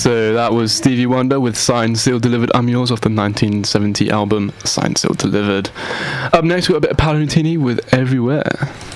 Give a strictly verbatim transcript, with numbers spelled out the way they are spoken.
So that was Stevie Wonder with Signed, Sealed, Delivered, I'm Yours off the nineteen seventy album Signed, Sealed, Delivered. Up next, we've got a bit of Paolo Nutini with Everywhere.